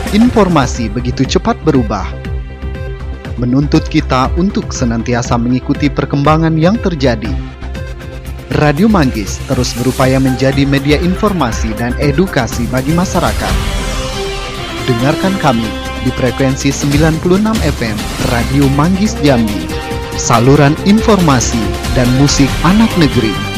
Informasi begitu cepat berubah, menuntut kita untuk senantiasa mengikuti perkembangan yang terjadi. Radio Manggis terus berupaya menjadi media informasi dan edukasi bagi masyarakat. Dengarkan kami di frekuensi 96 FM Radio Manggis Jambi, saluran informasi dan musik anak negeri.